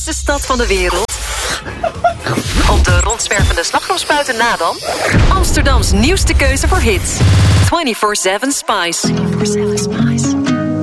mooiste stad van de wereld? Op de rondzwervende slagroomspuiten na dan? Amsterdams nieuwste keuze voor hits. 24/7 Spice.